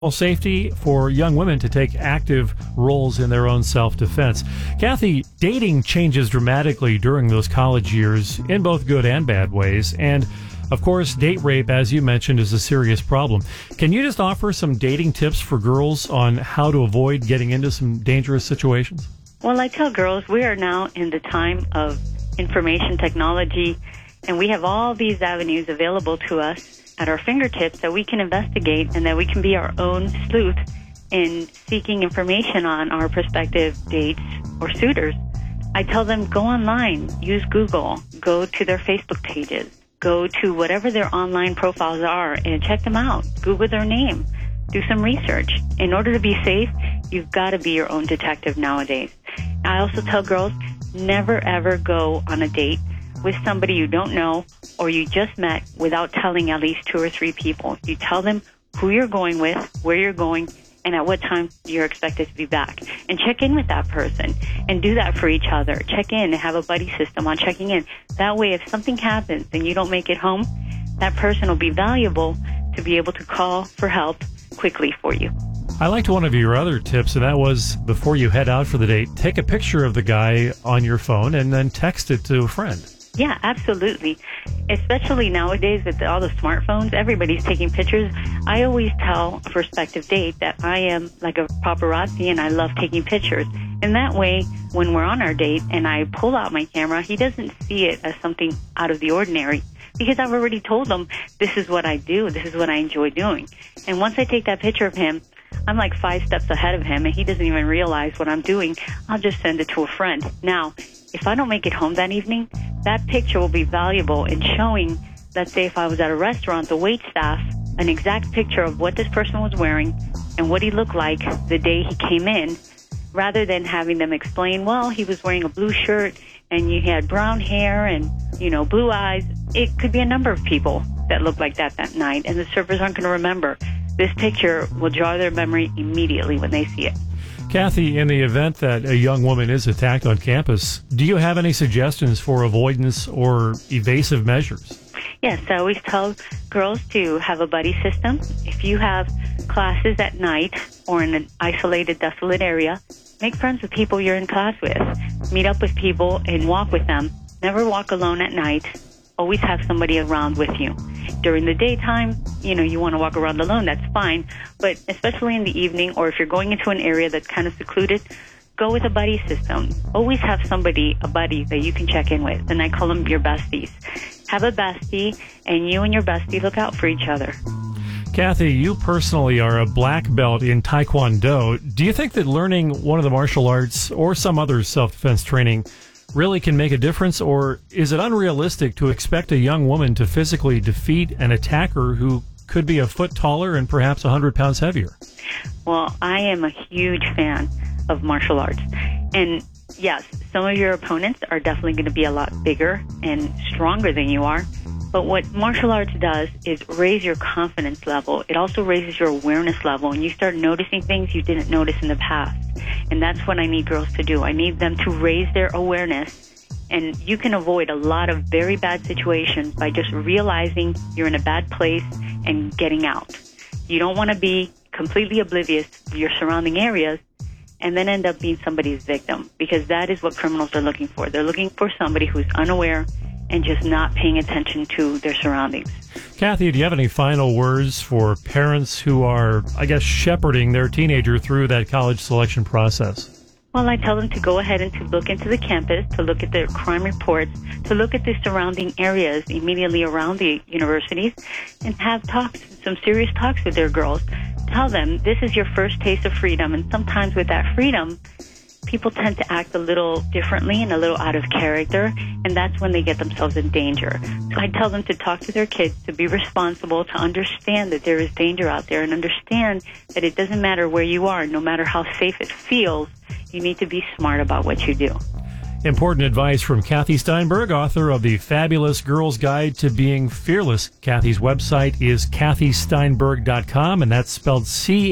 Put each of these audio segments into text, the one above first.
safety for young women to take active roles in their own self-defense. Kathy, dating changes dramatically during those college years in both good and bad ways. And, of course, date rape, as you mentioned, is a serious problem. Can you just offer some dating tips for girls on how to avoid getting into some dangerous situations? Well, I tell girls we are now in the time of information technology, and we have all these avenues available to us at our fingertips that we can investigate and that we can be our own sleuth in seeking information on our prospective dates or suitors. I tell them go online, use Google, go to their Facebook pages, go to whatever their online profiles are and check them out. Google their name, do some research. In order to be safe, you've got to be your own detective nowadays. I also tell girls never ever go on a date with somebody you don't know or you just met without telling at least 2 or 3 people. You tell them who you're going with, where you're going, and at what time you're expected to be back. And check in with that person and do that for each other. Check in and have a buddy system on checking in. That way, if something happens and you don't make it home, that person will be valuable to be able to call for help quickly for you. I liked one of your other tips, and that was before you head out for the date, take a picture of the guy on your phone and then text it to a friend. Yeah, absolutely. Especially nowadays with all the smartphones, everybody's taking pictures. I always tell a prospective date that I am like a paparazzi and I love taking pictures. And that way, when we're on our date and I pull out my camera, he doesn't see it as something out of the ordinary because I've already told him this is what I do, this is what I enjoy doing. And once I take that picture of him, I'm like 5 steps ahead of him and he doesn't even realize what I'm doing. I'll just send it to a friend. Now, if I don't make it home that evening, that picture will be valuable in showing, let's say if I was at a restaurant, the wait staff, an exact picture of what this person was wearing and what he looked like the day he came in, rather than having them explain, well, he was wearing a blue shirt and he had brown hair and, blue eyes. It could be a number of people that look like that night, and the servers aren't going to remember. This picture will draw their memory immediately when they see it. Kathy, in the event that a young woman is attacked on campus, do you have any suggestions for avoidance or evasive measures? Yes, I always tell girls to have a buddy system. If you have classes at night or in an isolated, desolate area, make friends with people you're in class with. Meet up with people and walk with them. Never walk alone at night. Always have somebody around with you. During the daytime, you want to walk around alone, that's fine. But especially in the evening, or if you're going into an area that's kind of secluded, go with a buddy system. Always have somebody, a buddy, that you can check in with. And I call them your besties. Have a bestie, and you and your bestie look out for each other. Kathy, you personally are a black belt in Taekwondo. Do you think that learning one of the martial arts or some other self-defense training really can make a difference, or is it unrealistic to expect a young woman to physically defeat an attacker who could be a foot taller and perhaps 100 pounds heavier? Well, I am a huge fan of martial arts. And yes, some of your opponents are definitely going to be a lot bigger and stronger than you are. But what martial arts does is raise your confidence level. It also raises your awareness level, and you start noticing things you didn't notice in the past. And that's what I need girls to do. I need them to raise their awareness, and you can avoid a lot of very bad situations by just realizing you're in a bad place and getting out. You don't want to be completely oblivious to your surrounding areas and then end up being somebody's victim, because that is what criminals are looking for. They're looking for somebody who's unaware and just not paying attention to their surroundings. Kathy, do you have any final words for parents who are, shepherding their teenager through that college selection process? Well, I tell them to go ahead and to look into the campus, to look at their crime reports, to look at the surrounding areas immediately around the universities, and have talks, some serious talks with their girls. Tell them this is your first taste of freedom, and sometimes with that freedom, people tend to act a little differently and a little out of character, and that's when they get themselves in danger. So I tell them to talk to their kids, to be responsible, to understand that there is danger out there, and understand that it doesn't matter where you are, no matter how safe it feels, you need to be smart about what you do. Important advice from Kathy Steinberg, author of The Fabulous Girl's Guide to Being Fearless. Kathy's website is kathysteinberg.com, and that's spelled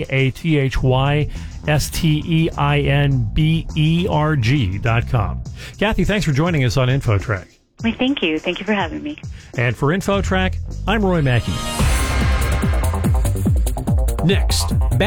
CATHYSTEINBERG.com. Kathy, thanks for joining us on InfoTrack. Well, thank you. Thank you for having me. And for InfoTrack, I'm Roy Mackey. Next,